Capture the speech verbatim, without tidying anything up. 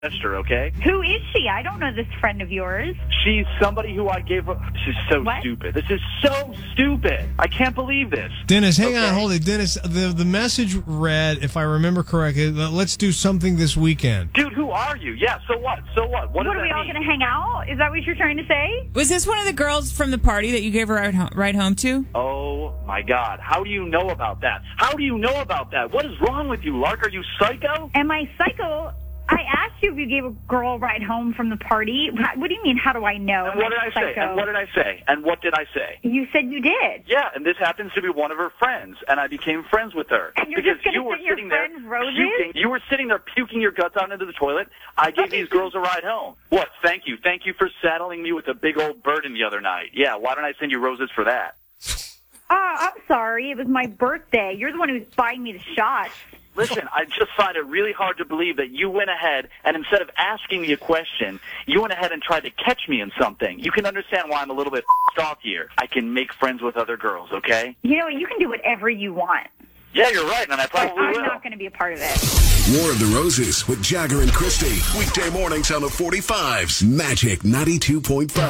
sister, okay? Who is she? I don't know this friend of yours. She's somebody who I gave her. This is so What? stupid. This is so stupid. I can't believe this. Dennis, hang Okay. on, hold it. Dennis, the, the message read, if I remember correctly, let's do something this weekend. Dude, who are you? Yeah, so what? So what? What, What does are we that all mean? going to hang out? Is that what you're trying to say? Was this one of the girls from the party that you gave her ride home, ride home to? Oh, my God. How do you know about that? How do you know about that? What is wrong with you, Lark? Are you psycho? Am I psycho? I asked you if you gave a girl a ride home from the party. What do you mean, how do I know? And what did I say? Psycho? And what did I say? And what did I say? You said you did. Yeah, and this happens to be one of her friends, and I became friends with her. And you're because just gonna you were send your sitting there friend roses? puking. You were sitting there puking your guts out into the toilet. I gave Okay, these so- girls a ride home. What? Thank you. Thank you for saddling me with a big old burden the other night. Yeah, why don't I send you roses for that? Oh, I'm sorry. It was my birthday. You're the one who's buying me the shots. Listen, I just find it really hard to believe that you went ahead and instead of asking me a question, you went ahead and tried to catch me in something. You can understand why I'm a little bit f***ed off here. I can make friends with other girls, okay? You know what? You can do whatever you want. Yeah, you're right, and I But probably I'm will. not going to be a part of it. War of the Roses with Jagger and Christy. Weekday mornings on the forty-fives. Magic ninety-two point five.